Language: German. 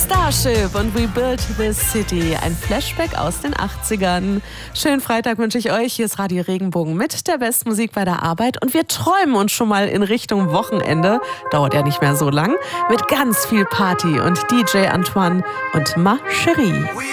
Starship und We Built This City, ein Flashback aus den 80ern. Schönen Freitag wünsche ich euch. Hier ist Radio Regenbogen mit der besten Musik bei der Arbeit und wir träumen uns schon mal in Richtung Wochenende, dauert ja nicht mehr so lang, mit ganz viel Party und DJ Antoine und Ma Cherie.